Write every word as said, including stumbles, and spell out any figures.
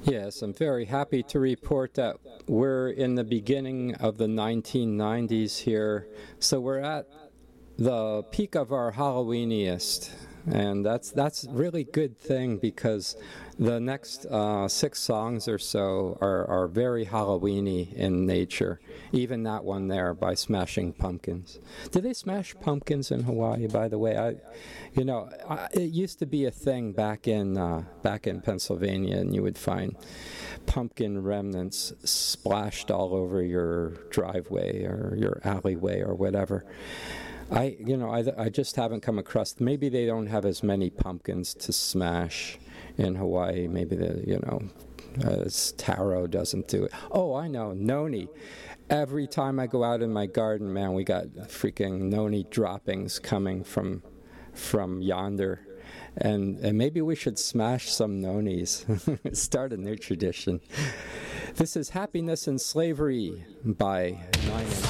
Yes, I'm very happy to report that we're in the beginning of the nineteen nineties here. So we're at the peak of our Halloweeniest. And that's that's really good thing because the next uh, six songs or so are, are very Halloweeny in nature. Even that one there by Smashing Pumpkins. Do they smash pumpkins in Hawaii, by the way? I, you know, I, it used to be a thing back in uh, back in Pennsylvania, and you would find pumpkin remnants splashed all over your driveway or your alleyway or whatever. I, you know, I, I just haven't come across. Maybe they don't have as many pumpkins to smash in Hawaii. Maybe the, you know, uh, taro doesn't do it. Oh, I know, noni. Every time I go out in my garden, man, we got freaking noni droppings coming from, from yonder, and and maybe we should smash some nonis. Start a new tradition. This is Happiness and Slavery by Nine Inch